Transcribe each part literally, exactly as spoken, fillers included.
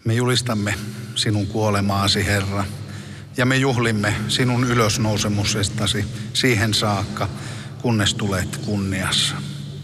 Me julistamme sinun kuolemaasi, Herra, ja me juhlimme sinun ylösnousemusestasi siihen saakka, kunnes tulet kunniassa.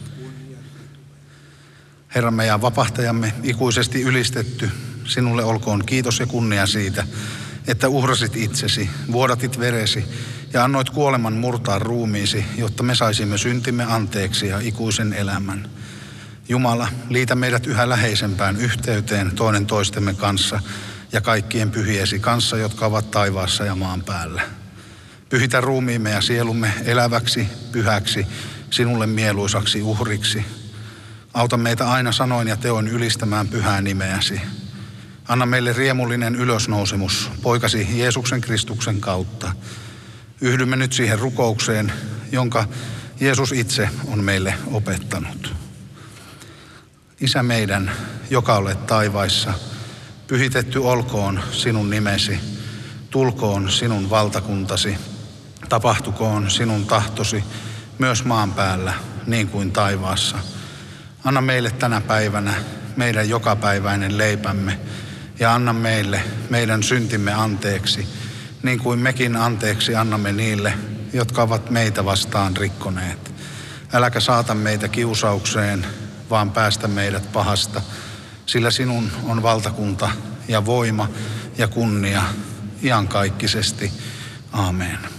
Herramme ja vapahtajamme, ikuisesti ylistetty, sinulle olkoon kiitos ja kunnia siitä, että uhrasit itsesi, vuodatit veresi ja annoit kuoleman murtaa ruumiisi, jotta me saisimme syntimme anteeksi ja ikuisen elämän. Jumala, liitä meidät yhä läheisempään yhteyteen toinen toistemme kanssa ja kaikkien pyhiesi kanssa, jotka ovat taivaassa ja maan päällä. Pyhitä ruumiimme ja sielumme eläväksi, pyhäksi, sinulle mieluisaksi uhriksi. Auta meitä aina sanoin ja teoin ylistämään pyhää nimeäsi. Anna meille riemullinen ylösnousemus poikasi Jeesuksen Kristuksen kautta. Yhdymme nyt siihen rukoukseen, jonka Jeesus itse on meille opettanut. Isä meidän, joka olet taivaissa, pyhitetty olkoon sinun nimesi, tulkoon sinun valtakuntasi, tapahtukoon sinun tahtosi myös maan päällä niin kuin taivaassa. Anna meille tänä päivänä meidän jokapäiväinen leipämme ja anna meille meidän syntimme anteeksi, niin kuin mekin anteeksi annamme niille, jotka ovat meitä vastaan rikkoneet. Äläkä saata meitä kiusaukseen, vaan päästä meidät pahasta, sillä sinun on valtakunta ja voima ja kunnia iankaikkisesti. Aamen.